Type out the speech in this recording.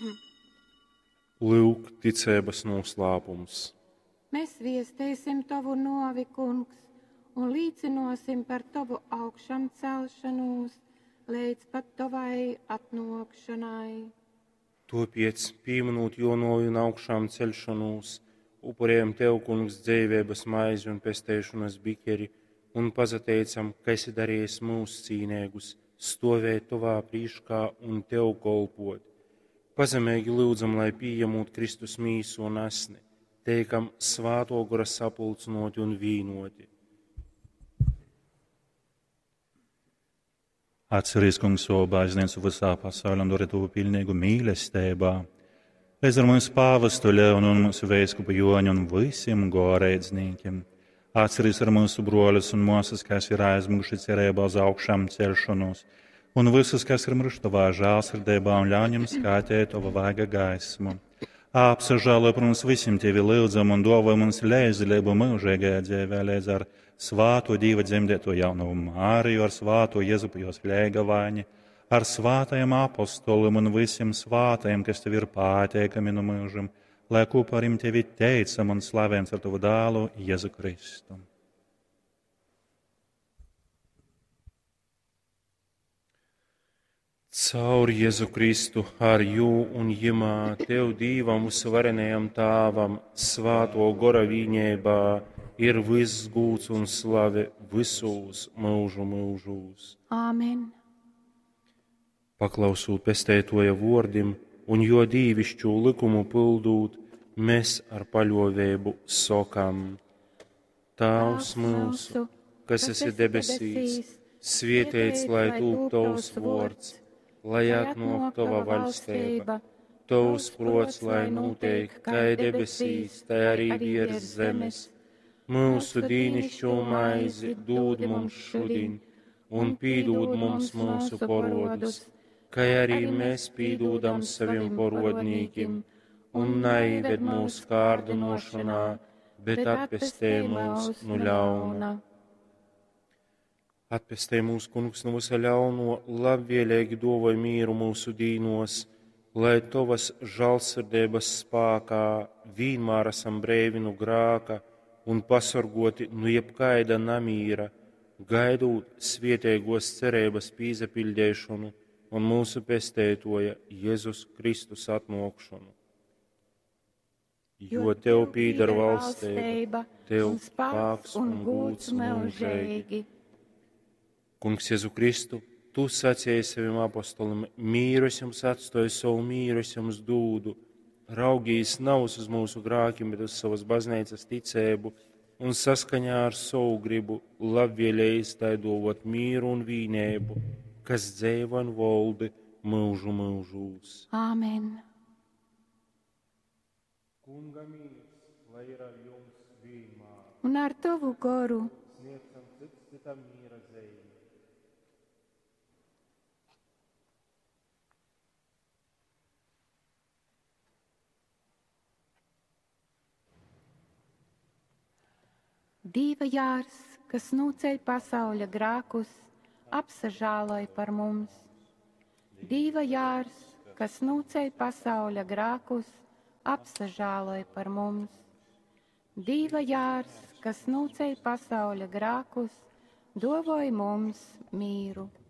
Lūk, ticības noslēpums. Mēs viestēsim tavu novi, kungs, un līdzinosim par tavu augšām celšanos, līdz pat tavai atnākšanai. Tāpēc, pieminot jaunoju un augšām celšanos, upurējam tev, kungs, dzīvības maizi un pestēšanas bikeri, un pazateicam, ka esi darījis mūs cīnīgus, stāvēt tavā prīškā un tev kolpot. Pazemīgi lūdzam, lai pieņemot Kristus mīsu un asni, teikam svāto gara sapulcinoti un vīnoti. Atceries, kungs, savu baznīcu visā pasaulē un dori to pilnīgu mīlestībā. Līdz ar mūsu pāvestu Leonu un mūsu veiskupu Joņu un visiem gorēdzniekiem. Atceries ar mūsu broļus un mūsas, kas ir aizmuguši cerībā uz augšām celšanos, un visus, kas ir miruši tavā žēlsirdībā un ļauj jums skatīt tava vaiga gaismu. Apsažāloj par mums visiem tevi lūdzam un dāvā mums leizību mūžīgajā dzīvē līdz ar svāto Dieva dzemdēto jauno Māriju, ar svāto Jēzupu jos fļēgavaini, ar svātajiem apostoliem un visiem svātajiem, kas tev ir pāteikami no mūžam, lai kopā ar tevi teicam un slavēns ar tavu dēlu Jēzu Kristu. Caur Jēzu Kristu, ar jū un jimā, tev Dīvam visvarenajam tāvam, svāto gora vīņībā, ir viss gūts un slave visos mūžu mūžūs. Āmen. Paklausot pestētoja vordim un jo dīvišķu likumu pildūt, mēs ar paļovēbu sokam. Tavs mūsu, kas esi debesīs, svietēts, lai tūp tavs vārds, lai atnāk tava valstība, tavs prots, lai notiek, kā debesīs, tā arī virs zemes. Mūsu dīnišķo maizi dod mums šodien, un pīdod mums mūsu parodus, kā arī mēs pīdodam saviem parodnīkim, un neieved mūsu kārdinošanā, bet atpestē mūs no ļauna. Atpestē mūsu kungs no visa ļauno, labvēlīgi dāvāj mieru mūsu dīnos, lai tavas žēlsirdības spēkā vienmēr esam brīvi no grēka un pasargoti no jebkaida namīra, gaidot svētīgos cerības pīzapildēšanu un mūsu pestētoja Jēzus Kristus atnākšanu. Jo tev pīdar valstība, tev spēks un gūts mūžīgi. Kungs Jēzu Kristu, tu sacīji saviem apostolim, mīru es jums atstāju, savu mīru es jums dūdu, raugījis nav uz mūsu grākiem, bet uz savas baznīcas ticību, un saskaņā ar savu gribu labvēlējis tai dāvāt mīru un vīnību, kas dzīvo un valdi mūžu mūžūs. Āmen. Kunga mīrs, lai ir ar jums vienmēr. Un ar tavu goru. Sniegsim citam mīra zēju. Dieva jārs, kas nūceļ pasauļa grākus, apsažāloj par mums. Dieva jārs, kas nūceļ pasauļa grākus, apsažāloj par mums. Dieva jārs, kas nūceļ pasauļa grākus, dāvāj mums mīru.